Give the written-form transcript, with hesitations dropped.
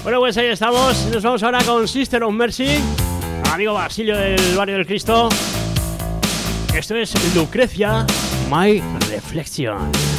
Bueno, pues ahí estamos. Nos vamos ahora con Sister of Mercy, amigo Basilio del Barrio del Cristo. Esto es Lucrecia, My Reflection.